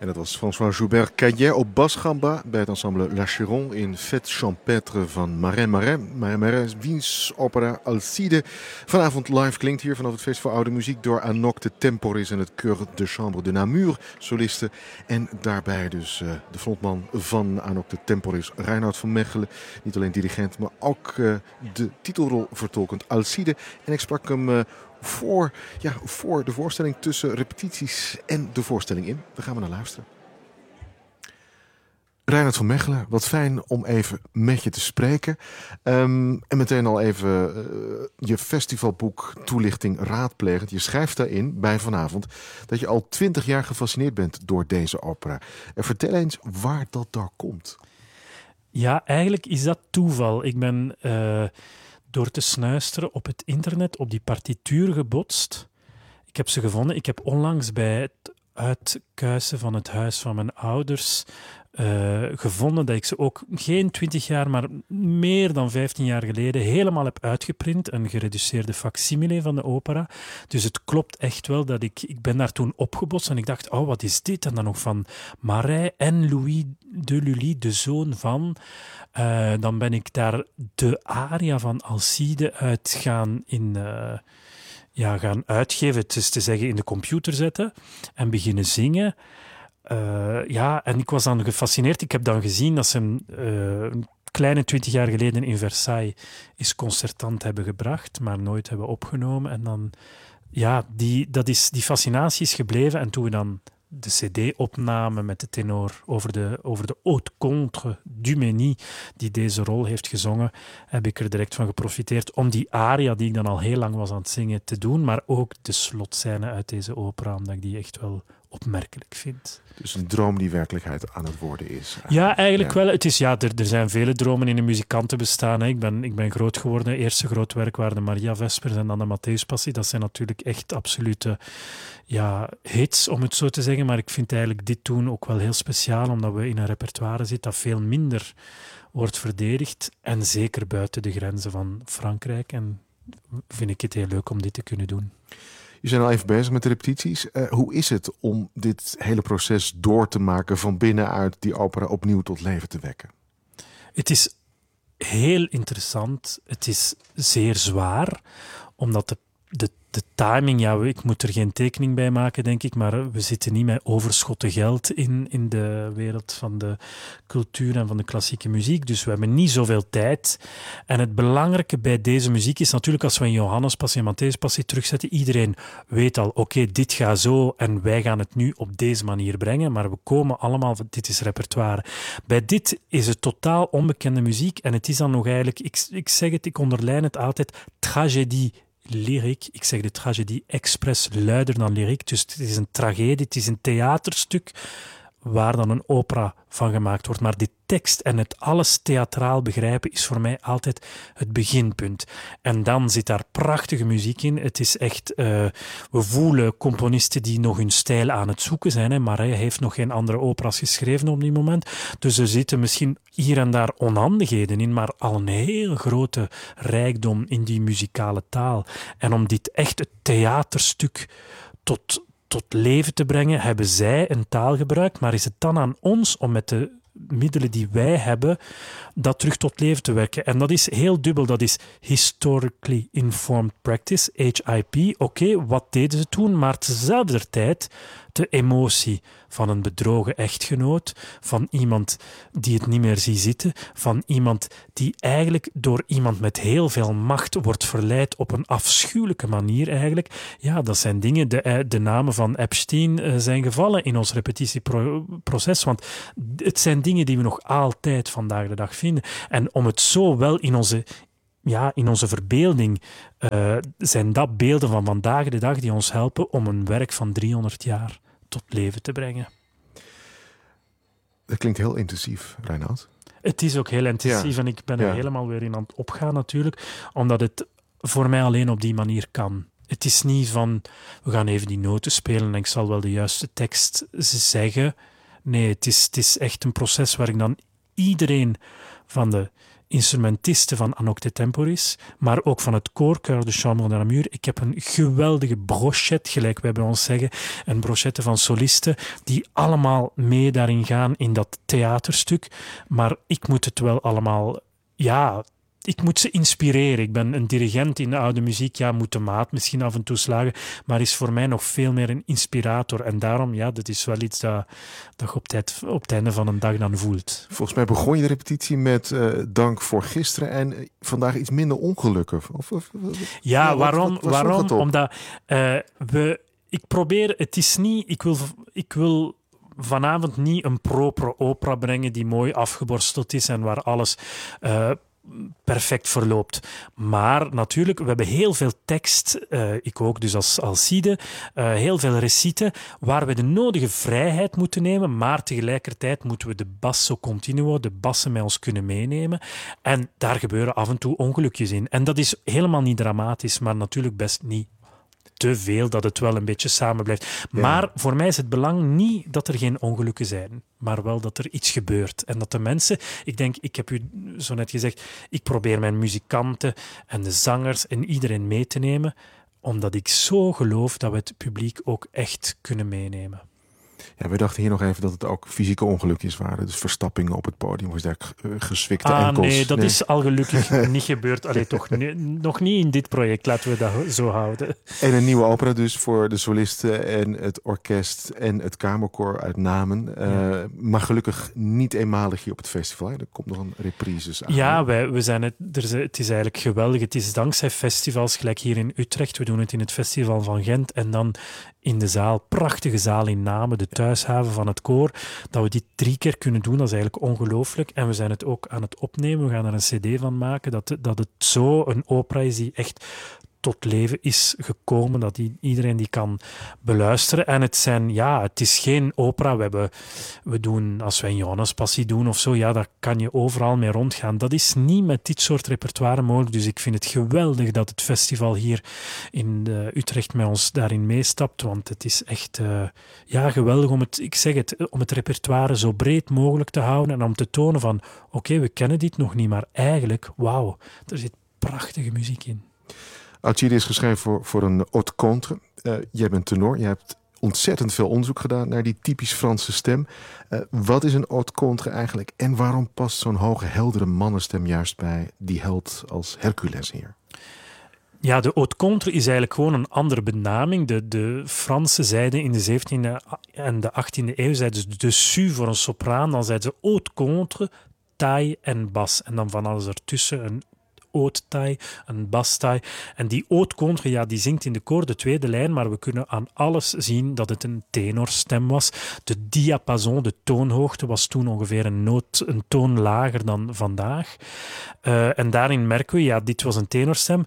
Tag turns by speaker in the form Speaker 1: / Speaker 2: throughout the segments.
Speaker 1: En dat was François Joubert Caillet op basgamba bij het ensemble La Chiron in Fête Champêtre van Marais Marais. Marais Marais, wiens opera Alcide vanavond live klinkt hier vanaf het Festival Oude Muziek door Anouk de Temporis en het Chœur de Chambre de Namur solisten. En daarbij dus de frontman van Anouk de Temporis, Reinoud van Mechelen. Niet alleen dirigent, maar ook de titelrol vertolkend Alcide. En ik sprak hem voor de voorstelling, tussen repetities en de voorstelling in. Daar gaan we naar luisteren. Reinoud van Mechelen, wat fijn om even met je te spreken. En meteen al even je festivalboek toelichting raadplegend. Je schrijft daarin, bij vanavond, dat je al 20 jaar gefascineerd bent door deze opera. En vertel eens waar dat door komt.
Speaker 2: Ja, eigenlijk is dat toeval. Ik ben door te snuisteren op het internet op die partituur gebotst. Ik heb ze gevonden. Ik heb onlangs bij het uitkuisen van het huis van mijn ouders gevonden dat ik ze ook geen 20 jaar, maar meer dan 15 jaar geleden helemaal heb uitgeprint. Een gereduceerde facsimile van de opera. Dus het klopt echt wel dat ik ben daar toen opgebotst en ik dacht, oh, wat is dit? En dan nog van Marais en Louis de Lully, de zoon van. Dan ben ik daar de aria van Alcide uit gaan gaan uitgeven, het is te zeggen in de computer zetten en beginnen zingen. En ik was dan gefascineerd. Ik heb dan gezien dat ze een kleine 20 jaar geleden in Versailles is concertant hebben gebracht, maar nooit hebben opgenomen. En dan, die fascinatie is gebleven. En toen we dan de cd-opname met de tenor over de haute contre Dumény, die deze rol heeft gezongen, heb ik er direct van geprofiteerd om die aria, die ik dan al heel lang was aan het zingen, te doen, maar ook de slotscène uit deze opera, omdat ik die echt wel opmerkelijk vind.
Speaker 1: Dus een droom die werkelijkheid aan het worden is.
Speaker 2: Ja, eigenlijk wel. Het is, er zijn vele dromen in een muzikantenbestaan. Hè. Ik ben groot geworden. Het eerste groot werk waren de Maria Vespers en dan de Matthäuspassie. Dat zijn natuurlijk echt absolute hits, om het zo te zeggen. Maar ik vind eigenlijk dit toen ook wel heel speciaal, omdat we in een repertoire zitten dat veel minder wordt verdedigd. En zeker buiten de grenzen van Frankrijk. En vind ik het heel leuk om dit te kunnen doen.
Speaker 1: Je bent al even bezig met de repetities. Hoe is het om dit hele proces door te maken, van binnenuit die opera opnieuw tot leven te wekken?
Speaker 2: Het is heel interessant. Het is zeer zwaar, omdat de timing, ik moet er geen tekening bij maken, denk ik, maar we zitten niet met overschotten geld in de wereld van de cultuur en van de klassieke muziek, dus we hebben niet zoveel tijd. En het belangrijke bij deze muziek is natuurlijk, als we een Johannespassie en Matthäuspassie terugzetten, iedereen weet al, oké, dit gaat zo en wij gaan het nu op deze manier brengen, maar we komen allemaal van, dit is repertoire. Bij dit is het totaal onbekende muziek en het is dan nog eigenlijk, ik zeg het, ik onderlijn het altijd, tragédie lyriek. Ik zeg de tragedie expres luider dan lyriek. Dus het is een tragedie, het is een theaterstuk waar dan een opera van gemaakt wordt. Maar die tekst en het alles theatraal begrijpen is voor mij altijd het beginpunt. En dan zit daar prachtige muziek in. Het is echt... we voelen componisten die nog hun stijl aan het zoeken zijn. Hè. Marais heeft nog geen andere operas geschreven op die moment. Dus er zitten misschien hier en daar onhandigheden in, maar al een heel grote rijkdom in die muzikale taal. En om dit echt het theaterstuk tot leven te brengen, hebben zij een taal gebruikt, maar is het dan aan ons om met de middelen die wij hebben, dat terug tot leven te wekken. En dat is heel dubbel. Dat is Historically Informed Practice, HIP. Oké, wat deden ze toen? Maar tezelfde tijd de emotie van een bedrogen echtgenoot, van iemand die het niet meer ziet zitten, van iemand die eigenlijk door iemand met heel veel macht wordt verleid op een afschuwelijke manier eigenlijk. Ja, dat zijn dingen, de namen van Epstein zijn gevallen in ons repetitieproces, want het zijn dingen die we nog altijd vandaag de dag vinden. En om het zo wel in onze verbeelding zijn dat beelden van vandaag de dag die ons helpen om een werk van 300 jaar tot leven te brengen.
Speaker 1: Dat klinkt heel intensief, Reinoud.
Speaker 2: Het is ook heel intensief en ik ben er helemaal weer in aan het opgaan natuurlijk, omdat het voor mij alleen op die manier kan. Het is niet van, we gaan even die noten spelen en ik zal wel de juiste tekst zeggen. Nee, het is echt een proces waar ik dan iedereen van de instrumentisten van Anocte Temporis, maar ook van het koor Chœur de Chambre de Namur. Ik heb een geweldige brochette, gelijk wij bij ons zeggen, een brochette van solisten die allemaal mee daarin gaan in dat theaterstuk. Maar ik moet het wel allemaal... Ja, ik moet ze inspireren. Ik ben een dirigent in de oude muziek. Ja, moet de maat misschien af en toe slagen, maar is voor mij nog veel meer een inspirator. En daarom, ja, dat is wel iets dat je op het einde van een dag dan voelt.
Speaker 1: Volgens mij begon je de repetitie met dank voor gisteren en vandaag iets minder ongelukken.
Speaker 2: Ja, waarom?
Speaker 1: Wat
Speaker 2: Omdat ik probeer, het is niet, ik wil vanavond niet een propere opera brengen die mooi afgeborsteld is en waar alles perfect verloopt. Maar natuurlijk, we hebben heel veel tekst, ik ook dus als Alcide, heel veel reciten, waar we de nodige vrijheid moeten nemen, maar tegelijkertijd moeten we de basso continuo, de bassen met ons kunnen meenemen. En daar gebeuren af en toe ongelukjes in. En dat is helemaal niet dramatisch, maar natuurlijk best niet te veel, dat het wel een beetje samen blijft. Ja. Maar voor mij is het belang niet dat er geen ongelukken zijn, maar wel dat er iets gebeurt. En dat de mensen, ik heb u zo net gezegd, ik probeer mijn muzikanten en de zangers en iedereen mee te nemen, omdat ik zo geloof dat we het publiek ook echt kunnen meenemen.
Speaker 1: Ja, we dachten hier nog even dat het ook fysieke ongelukjes waren. Dus verstappingen op het podium, was daar gezwikte enkels.
Speaker 2: Nee, dat is al gelukkig niet gebeurd. Allee, toch nog niet in dit project, laten we dat zo houden.
Speaker 1: En een nieuwe opera dus voor de solisten en het orkest en het kamerkoor uit Namen. Ja. Maar gelukkig niet eenmalig hier op het festival. Hè? Er komt nog een reprises aan.
Speaker 2: Ja, we zijn het is eigenlijk geweldig. Het is dankzij festivals, gelijk hier in Utrecht. We doen het in het Festival van Gent en dan in de zaal, prachtige zaal in Namen, de thuishaven van het koor, dat we die 3 keer kunnen doen, dat is eigenlijk ongelooflijk. En we zijn het ook aan het opnemen, we gaan er een cd van maken, dat het zo een opera is die echt tot leven is gekomen, dat iedereen die kan beluisteren. En het is geen opera. We doen, als wij een Johannes-passie doen of zo, ja, daar kan je overal mee rondgaan. Dat is niet met dit soort repertoire mogelijk. Dus ik vind het geweldig dat het festival hier in Utrecht met ons daarin meestapt, want het is echt geweldig om het repertoire zo breed mogelijk te houden en om te tonen van, oké, we kennen dit nog niet, maar eigenlijk, wauw, er zit prachtige muziek in.
Speaker 1: Alcide is geschreven voor een haute contre. Jij bent tenor. Je hebt ontzettend veel onderzoek gedaan naar die typisch Franse stem. Wat is een haute contre eigenlijk? En waarom past zo'n hoge, heldere mannenstem juist bij die held als Hercules hier?
Speaker 2: Ja, de haute contre is eigenlijk gewoon een andere benaming. De Fransen zeiden in de 17e en de 18e eeuw zeiden ze dessus voor een sopraan. Dan zeiden ze haute contre, taille en bas. En dan van alles ertussen een haute taille, een bastaille. En die haute contre, ja, die zingt in de koor de tweede lijn, maar we kunnen aan alles zien dat het een tenorstem was. De diapason, de toonhoogte, was toen ongeveer een toon lager dan vandaag. En daarin merken we, ja, dit was een tenorstem.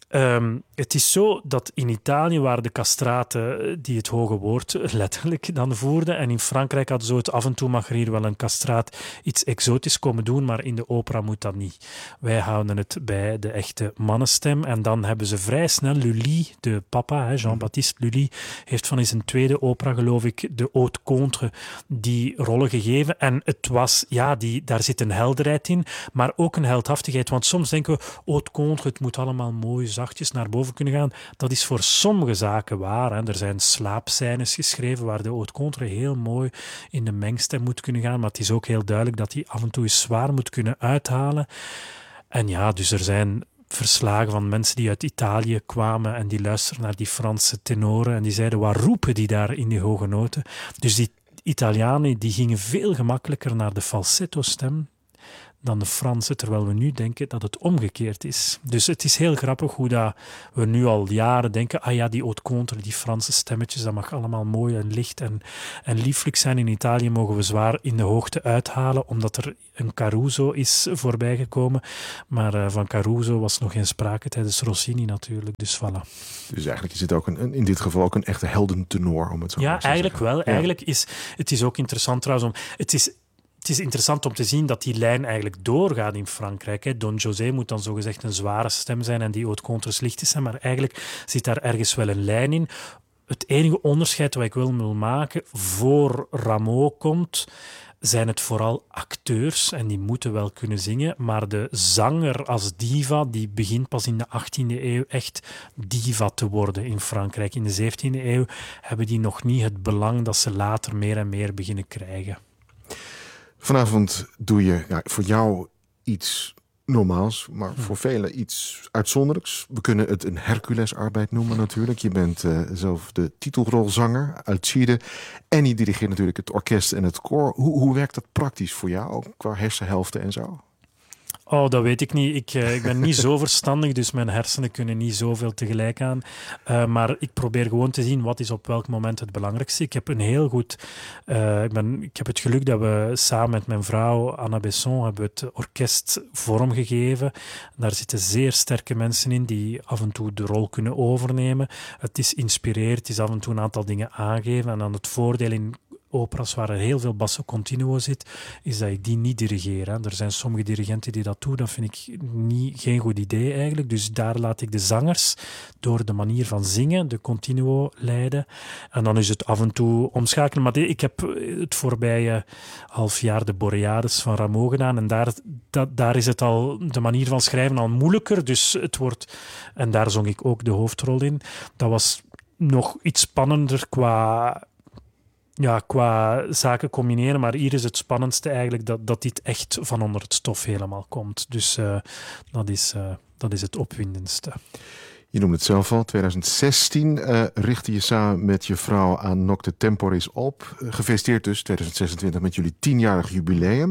Speaker 2: Het is zo dat in Italië waren de castraten die het hoge woord letterlijk dan voerden. En in Frankrijk hadden ze het af en toe mag er hier wel een castraat iets exotisch komen doen, maar in de opera moet dat niet. Wij houden het bij de echte mannenstem. En dan hebben ze vrij snel Lully, de papa, Jean-Baptiste Lully, heeft van in zijn tweede opera, geloof ik, de haute contre, die rollen gegeven. En het was, ja, daar zit een helderheid in, maar ook een heldhaftigheid. Want soms denken we, haute contre, het moet allemaal mooi zachtjes naar boven kunnen gaan. Dat is voor sommige zaken waar. Hè. Er zijn slaapscènes geschreven waar de haute contre heel mooi in de mengstem moet kunnen gaan, maar het is ook heel duidelijk dat hij af en toe eens zwaar moet kunnen uithalen. En ja, dus er zijn verslagen van mensen die uit Italië kwamen en die luisterden naar die Franse tenoren en die zeiden, waar roepen die daar in die hoge noten? Dus die Italianen die gingen veel gemakkelijker naar de falsetto-stem dan de Fransen, terwijl we nu denken dat het omgekeerd is. Dus het is heel grappig hoe dat we nu al jaren denken, ah ja, die haute contre, die Franse stemmetjes, dat mag allemaal mooi en licht en lieflijk zijn. In Italië mogen we zwaar in de hoogte uithalen, omdat er een Caruso is voorbijgekomen. Maar van Caruso was nog geen sprake tijdens Rossini natuurlijk, dus voilà.
Speaker 1: Dus eigenlijk is het ook in dit geval ook een echte heldentenor, om het zo te zeggen.
Speaker 2: Ja, eigenlijk wel. Ja. Eigenlijk het is ook interessant trouwens Het is interessant om te zien dat die lijn eigenlijk doorgaat in Frankrijk. Hè. Don José moet dan zogezegd een zware stem zijn en die haute contres licht zijn, maar eigenlijk zit daar ergens wel een lijn in. Het enige onderscheid wat ik wil maken voor Rameau komt, zijn het vooral acteurs en die moeten wel kunnen zingen, maar de zanger als diva, die begint pas in de 18e eeuw echt diva te worden in Frankrijk. In de 17e eeuw hebben die nog niet het belang dat ze later meer en meer beginnen krijgen.
Speaker 1: Vanavond doe je voor jou iets normaals, maar voor velen iets uitzonderlijks. We kunnen het een Herculesarbeid noemen natuurlijk. Je bent zelf de titelrolzanger, Alcide. En je dirigeert natuurlijk het orkest en het koor. Hoe werkt dat praktisch voor jou, ook qua hersenhelften en zo?
Speaker 2: Oh, dat weet ik niet. Ik ben niet zo verstandig, dus mijn hersenen kunnen niet zoveel tegelijk aan. Maar ik probeer gewoon te zien wat is op welk moment het belangrijkste. Ik heb een heel goed... ik heb het geluk dat we samen met mijn vrouw Anna Besson hebben het orkest vormgegeven. Daar zitten zeer sterke mensen in die af en toe de rol kunnen overnemen. Het is inspireerd, het is af en toe een aantal dingen aangeven. En dan het voordeel in operas waar er heel veel basso continuo zit, is dat ik die niet dirigeer. Hè. Er zijn sommige dirigenten die dat doen. Dat vind ik geen goed idee eigenlijk. Dus daar laat ik de zangers door de manier van zingen, de continuo leiden. En dan is het af en toe omschakelen. Maar ik heb het voorbije half jaar de Boreades van Rameau gedaan. En daar is het al, de manier van schrijven al moeilijker. Dus het wordt, en daar zong ik ook de hoofdrol in. Dat was nog iets spannender qua zaken combineren, maar hier is het spannendste eigenlijk dat dit echt van onder het stof helemaal komt. Dus dat is het opwindendste.
Speaker 1: Je noemde het zelf al, 2016 richtte je samen met je vrouw aan Nocte Temporis op. Gefeliciteerd dus, 2026 met jullie 10-jarig jubileum.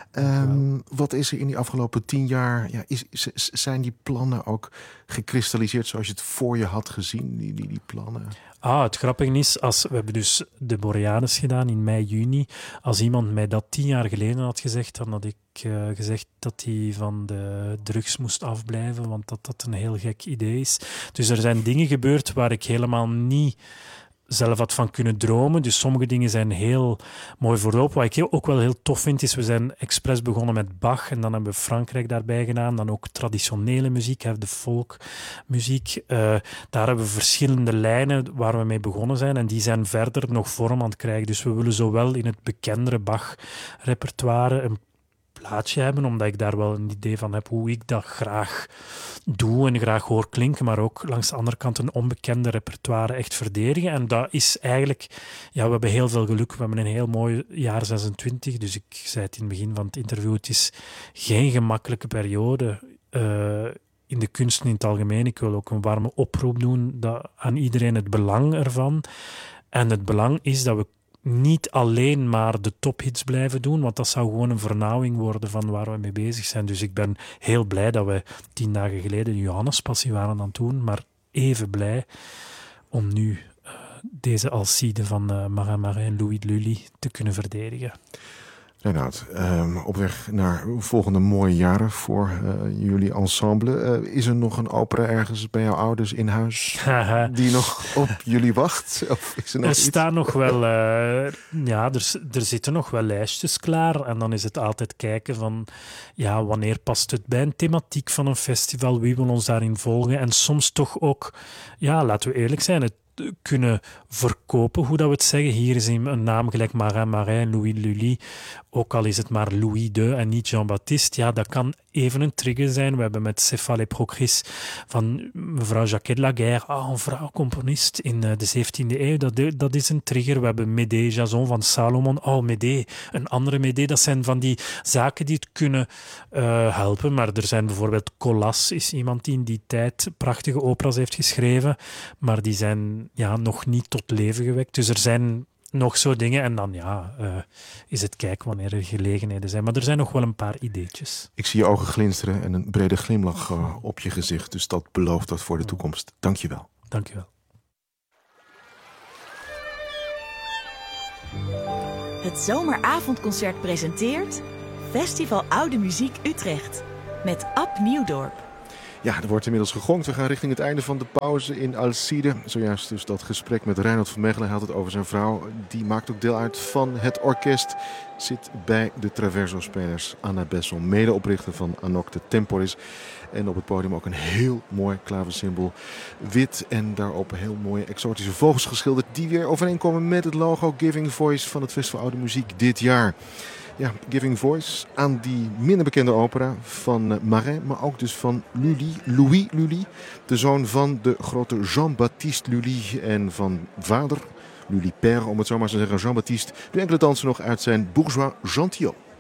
Speaker 1: Wat is er in die afgelopen 10 jaar? Ja, zijn die plannen ook gekristalliseerd zoals je het voor je had gezien, die plannen?
Speaker 2: Het grappige is, we hebben dus de Boreades gedaan in mei, juni. Als iemand mij dat 10 jaar geleden had gezegd, dan had ik gezegd dat hij van de drugs moest afblijven, want dat een heel gek idee is. Dus er zijn dingen gebeurd waar ik helemaal niet zelf had van kunnen dromen. Dus sommige dingen zijn heel mooi voorop. Wat ik ook wel heel tof vind, is we zijn expres begonnen met Bach en dan hebben we Frankrijk daarbij gedaan. Dan ook traditionele muziek, de folkmuziek. Daar hebben we verschillende lijnen waar we mee begonnen zijn en die zijn verder nog vorm aan het krijgen. Dus we willen zowel in het bekendere Bach-repertoire een plaatje hebben, omdat ik daar wel een idee van heb hoe ik dat graag doe en graag hoor klinken, maar ook langs de andere kant een onbekende repertoire echt verdedigen. En dat is eigenlijk... Ja, we hebben heel veel geluk. We hebben een heel mooi jaar 26, dus ik zei het in het begin van het interview, het is geen gemakkelijke periode in de kunsten in het algemeen. Ik wil ook een warme oproep doen aan iedereen het belang ervan. En het belang is dat we niet alleen maar de tophits blijven doen, want dat zou gewoon een vernauwing worden van waar we mee bezig zijn. Dus ik ben heel blij dat we 10 dagen geleden de Johannespassie waren aan het doen, maar even blij om nu deze Alcide van Marin Marin en Louis Lully te kunnen verdedigen.
Speaker 1: Reinoud, op weg naar volgende mooie jaren voor jullie ensemble. Is er nog een opera ergens bij jouw ouders in huis die nog op jullie wacht? Of is er nog iets?
Speaker 2: Staan nog wel... er zitten nog wel lijstjes klaar. En dan is het altijd kijken van... Ja, wanneer past het bij een thematiek van een festival? Wie wil ons daarin volgen? En soms toch ook... Ja, laten we eerlijk zijn... Het kunnen verkopen, hoe dat we het zeggen. Hier is een naam gelijk Marin Marin, Louis Lully. Ook al is het maar Louis II en niet Jean-Baptiste. Ja, dat kan even een trigger zijn. We hebben met Céphale et Procris van mevrouw Jacquet de la Guerre, een vrouw-componist in de 17e eeuw. Dat is een trigger. We hebben Médée, Jason van Salomon. Médée, een andere Médée. Dat zijn van die zaken die het kunnen helpen. Maar er zijn bijvoorbeeld Colas, is iemand die in die tijd prachtige operas heeft geschreven. Maar die zijn nog niet tot leven gewekt. Dus er zijn nog zo dingen. En dan is het kijken wanneer er gelegenheden zijn. Maar er zijn nog wel een paar ideetjes.
Speaker 1: Ik zie je ogen glinsteren en een brede glimlach op je gezicht. Dus dat belooft dat voor de toekomst. Dank je wel.
Speaker 2: Dank je wel.
Speaker 3: Het Zomeravondconcert presenteert Festival Oude Muziek Utrecht met Ab Nieuwdorp.
Speaker 1: Ja, er wordt inmiddels gegongd. We gaan richting het einde van de pauze in Alcide. Zojuist dus dat gesprek met Reinhard van Mechelen. Hij had het over zijn vrouw. Die maakt ook deel uit van het orkest. Zit bij de Traverso-spelers. Anna Besson, medeoprichter van Anok de Temporis. En op het podium ook een heel mooi klavensymbool. Wit en daarop heel mooie exotische vogels geschilderd. Die weer overeenkomen met het logo Giving Voice van het Festival Oude Muziek dit jaar. Ja, Giving Voice aan die minder bekende opera van Marais, maar ook dus van Louis Lully. De zoon van de grote Jean-Baptiste Lully en van vader, Lully père om het zo maar te zeggen, Jean-Baptiste. Nu enkele dansen nog uit zijn Bourgeois Gentilhomme.